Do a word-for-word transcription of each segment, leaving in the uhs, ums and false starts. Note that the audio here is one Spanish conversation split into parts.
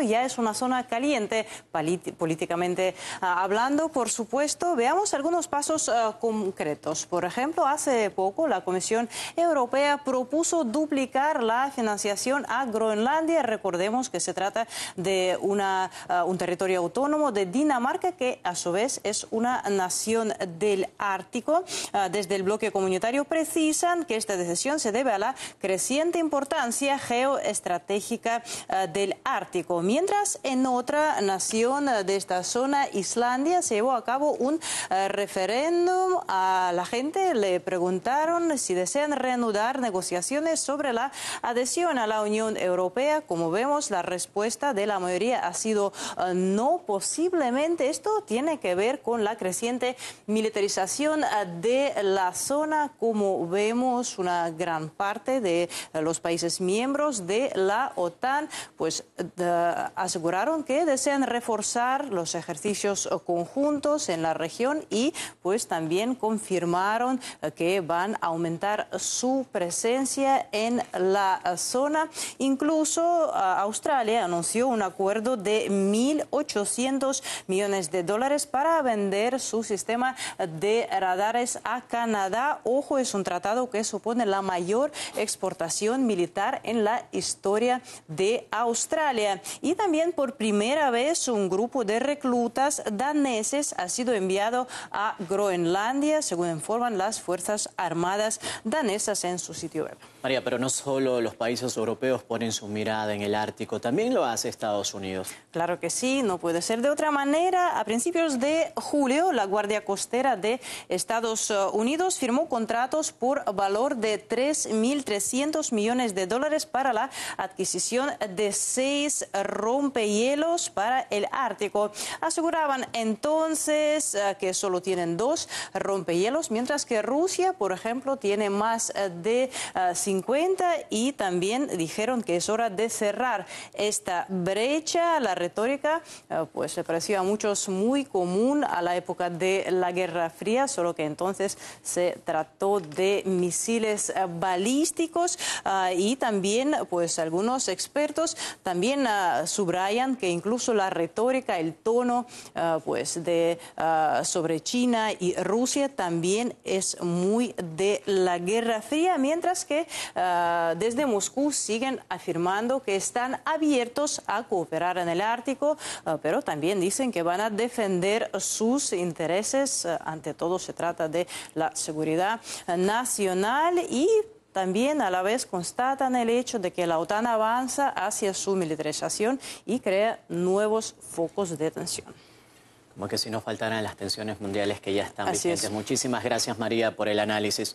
ya es una zona caliente políticamente uh, hablando, por supuesto. Veamos algunos pasos uh, concretos. Por ejemplo, hace poco la Comisión Europea propuso duplicar la financiación a Groenlandia. Recordemos que se trata de una, uh, un territorio autónomo de Dinamarca, que a su vez es una nación del Ártico. Uh, desde el bloque comunitario precisan que esta decisión se debe a la creciente importancia geoestratégica uh, del Ártico. Mientras en otra nación uh, de esta zona, Islandia, se llevó a cabo un uh, referéndum. A la gente le preguntaron si desean reanudar negociaciones sobre la adhesión a la Unión Europea. Como vemos, la respuesta de la mayoría ha sido uh, no. Posiblemente esto tiene que ver con la creciente militarización uh, de la zona. Como vemos, una gran parte de uh, los países miembros de la OTAN pues uh, aseguraron que desean reforzar los ejercicios uh, conjuntos en la región y pues también confirmaron uh, que van a aumentar su presencia en la uh, zona. Incluso uh, Australia anunció un acuerdo de mil ochocientos millones de dólares para vender su sistema de radares a Canadá. Ojo, es un tratado que supone la mayor exportación militar en la historia de Australia. Y también por primera vez un grupo de reclutas daneses ha sido enviado a Groenlandia, según informan las Fuerzas Armadas danesas en su sitio web. María, pero no solo los países europeos ponen su mirada en el Ártico, también lo hace Estados Unidos. Claro que sí, no puede ser de otra manera. A principios de julio, la Guardia Costera de Estados Unidos firmó contratos por valor de tres mil trescientos millones de dólares para la adquisición de seis rompehielos para el Ártico. Aseguraban entonces uh, que solo tienen dos rompehielos, mientras que Rusia, por ejemplo, tiene más uh, de uh, cincuenta, y también dijeron que es hora de cerrar esta brecha. La retórica uh, pues se pareció a muchos muy común a la época de la Guerra Fría, solo que entonces se trató de misiles uh, balísticos uh, y también pues algunos expertos también uh, subrayan que incluso la retórica, el tono uh, pues de uh, sobre China y Rusia también es muy de la Guerra Fría, mientras que uh, desde Moscú siguen afirmando que están abiertos a cooperar en el Ártico, uh, pero también dicen que van a defender sus intereses. Uh, ante todo se trata de la seguridad uh, nacional, y también a la vez constatan el hecho de que la OTAN avanza hacia su militarización y crea nuevos focos de tensión. Como que si no faltaran las tensiones mundiales que ya están Así vigentes. es. Muchísimas gracias, María, por el análisis.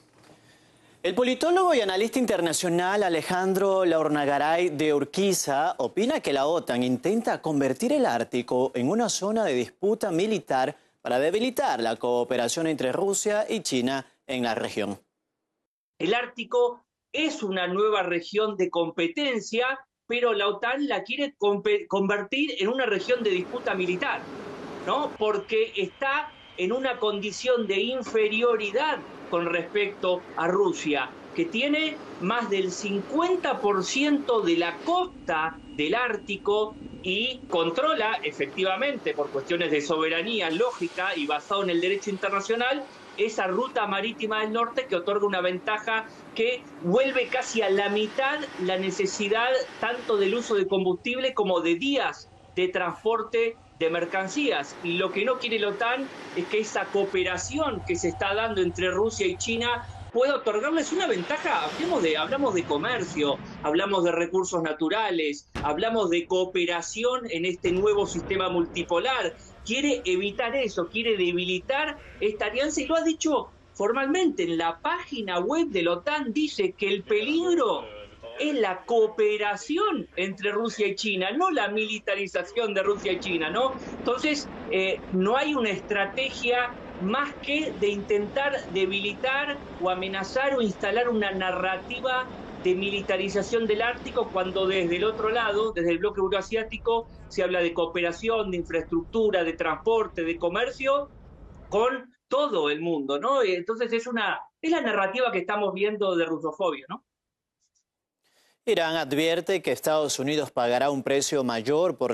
El politólogo y analista internacional Alejandro Laurnagaray de Urquiza opina que la OTAN intenta convertir el Ártico en una zona de disputa militar para debilitar la cooperación entre Rusia y China en la región. El Ártico es una nueva región de competencia, pero la OTAN la quiere convertir en una región de disputa militar, ¿no? Porque está en una condición de inferioridad con respecto a Rusia, que tiene más del cincuenta por ciento de la costa del Ártico y controla efectivamente, por cuestiones de soberanía lógica y basado en el derecho internacional, esa ruta marítima del norte, que otorga una ventaja que vuelve casi a la mitad la necesidad tanto del uso de combustible como de días de transporte de mercancías. Y lo que no quiere la OTAN es que esa cooperación que se está dando entre Rusia y China pueda otorgarles una ventaja. Hablamos de, hablamos de comercio, hablamos de recursos naturales, hablamos de cooperación en este nuevo sistema multipolar. Quiere evitar eso, quiere debilitar esta alianza, y lo ha dicho formalmente en la página web de la OTAN. Dice que el peligro es la cooperación entre Rusia y China, no la militarización de Rusia y China, ¿no? Entonces, eh, no hay una estrategia más que de intentar debilitar o amenazar o instalar una narrativa de militarización del Ártico, cuando desde el otro lado, desde el bloque euroasiático, se habla de cooperación, de infraestructura, de transporte, de comercio con todo el mundo, ¿no? Entonces es una es la narrativa que estamos viendo de rusofobia, ¿no? Irán advierte que Estados Unidos pagará un precio mayor por